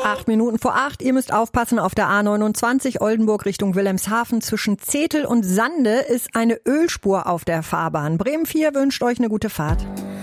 8 Minuten vor 8. Ihr müsst aufpassen auf der A29 Oldenburg Richtung Wilhelmshaven. Zwischen Zetel und Sande ist eine Ölspur auf der Fahrbahn. Bremen 4 wünscht euch eine gute Fahrt.